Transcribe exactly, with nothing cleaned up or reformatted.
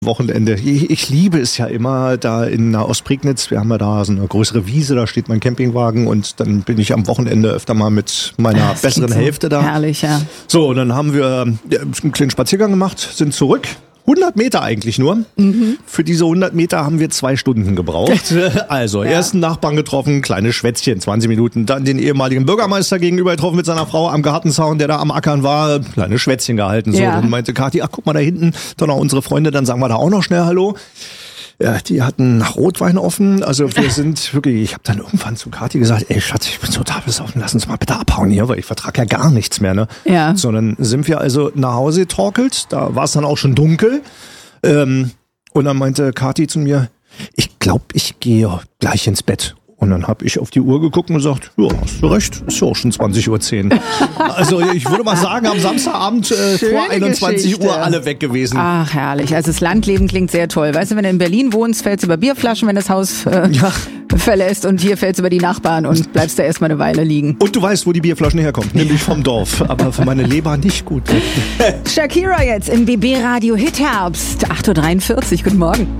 Wochenende. Ich, ich liebe es ja immer da in der Ostprignitz. Wir haben ja da so eine größere Wiese, da steht mein Campingwagen und dann bin ich am Wochenende öfter mal mit meiner das besseren so Hälfte da. Herrlich, ja. So, und dann haben wir einen kleinen Spaziergang gemacht, sind zurück. hundert Meter eigentlich nur. Mhm. Für diese hundert Meter haben wir zwei Stunden gebraucht. Also, ja. Ersten Nachbarn getroffen, kleines Schwätzchen, zwanzig Minuten. Dann den ehemaligen Bürgermeister gegenüber getroffen mit seiner Frau am Gartenzaun, der da am Ackern war. Kleines Schwätzchen gehalten. So, ja. Dann meinte Kathi, ach, guck mal da hinten, da noch unsere Freunde, dann sagen wir da auch noch schnell Hallo. Ja, die hatten Rotwein offen, also wir sind wirklich, ich habe dann irgendwann zu Kathi gesagt, ey Schatz, ich bin total besoffen, lass uns mal bitte abhauen hier, weil ich vertrage ja gar nichts mehr, ne? Ja. So, dann sind wir also nach Hause getorkelt, da war es dann auch schon dunkel, ähm, und dann meinte Kathi zu mir, ich glaube, ich gehe gleich ins Bett. Und dann habe ich auf die Uhr geguckt und gesagt, ja, hast du recht, ist ja auch schon zwanzig Uhr zehn. Also ich würde mal sagen, am Samstagabend äh, vor einundzwanzig Uhr alle weg gewesen. Ach, herrlich. Also das Landleben klingt sehr toll. Weißt du, wenn du in Berlin wohnst, fällst du über Bierflaschen, wenn das Haus äh, ja. verlässt, und hier fällst du über die Nachbarn und bleibst da erstmal eine Weile liegen. Und du weißt, wo die Bierflaschen herkommen, nämlich vom Dorf. Aber für meine Leber nicht gut. Shakira jetzt im B B Radio Hit Herbst. acht Uhr dreiundvierzig. Guten Morgen.